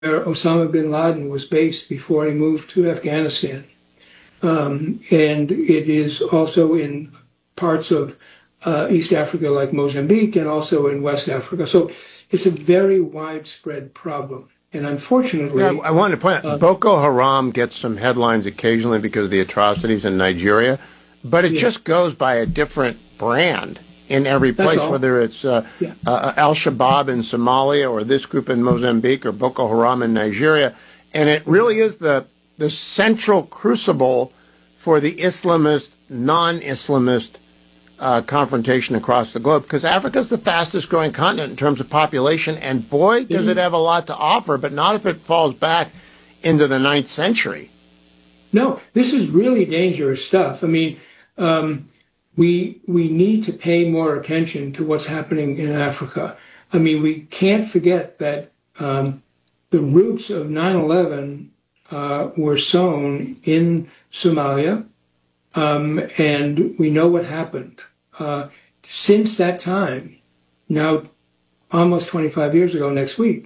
where Osama bin Laden was based before he moved to Afghanistan. And it is also in parts of East Africa like Mozambique and also in West Africa. So it's a very widespread problem. And unfortunately... Yeah, I wanted to point out, Boko Haram gets some headlines occasionally because of the atrocities in Nigeria, but it just goes by a different brand in every place, whether it's Al-Shabaab in Somalia or this group in Mozambique or Boko Haram in Nigeria. And it really is the central crucible for the Islamist, non-Islamist confrontation across the globe, because Africa is the fastest growing continent in terms of population, and boy, does it have a lot to offer, but not if it falls back into the 9th century. No, this is really dangerous stuff. I mean, we need to pay more attention to what's happening in Africa. I mean, we can't forget that the roots of 9/11 were sown in Somalia, and we know what happened. Since that time, now almost 25 years ago next week,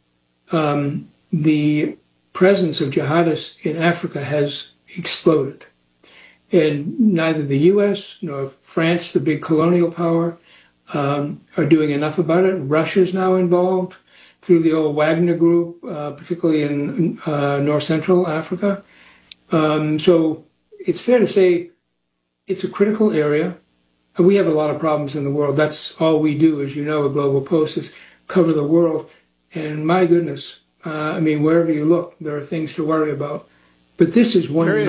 the presence of jihadists in Africa has exploded. And neither the U.S. nor France, the big colonial power, are doing enough about it. Russia's now involved through the old Wagner Group, particularly in North Central Africa. So it's fair to say it's a critical area. And we have a lot of problems in the world. That's all we do, as you know, at Global Post, is cover the world. And my goodness, I mean, wherever you look, there are things to worry about. But this is one. There is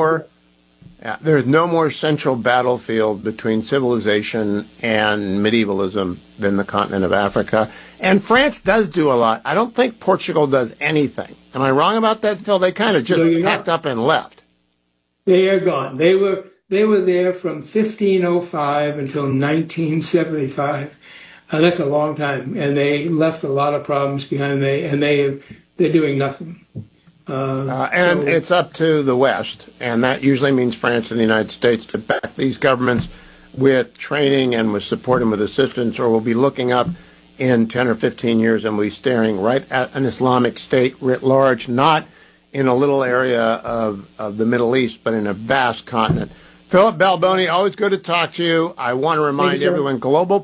no more central battlefield between civilization and medievalism than the continent of Africa. And France does do a lot. I don't think Portugal does anything. Am I wrong about that, Phil? They kind of just packed up and left. They are gone. They were there from 1505 until 1975. That's a long time, and they left a lot of problems behind. They're doing nothing. And it's up to the West, and that usually means France and the United States, to back these governments with training and with support and with assistance, or we'll be looking up in 10 or 15 years and we'll be staring right at an Islamic State writ large, not in a little area of the Middle East, but in a vast continent. Philip Balboni, always good to talk to you. I want to remind everyone,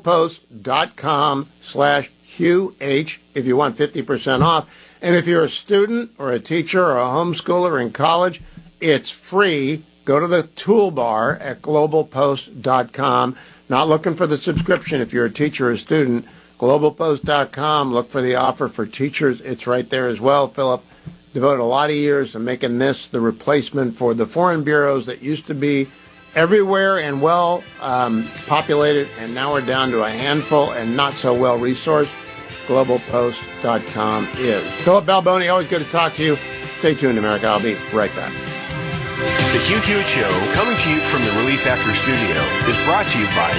globalpost.com/QH if you want 50% off. And if you're a student or a teacher or a homeschooler in college, it's free. Go to the toolbar at globalpost.com. Not looking for the subscription if you're a teacher or a student. Globalpost.com. Look for the offer for teachers. It's right there as well. Philip devoted a lot of years to making this the replacement for the foreign bureaus that used to be everywhere and well populated, and now we're down to a handful and not so well resourced. Globalpost.com is. Philip Balboni, always good to talk to you. Stay tuned, America. I'll be right back. The Hugh Hewitt Show, coming to you from the Relief Factor studio, is brought to you by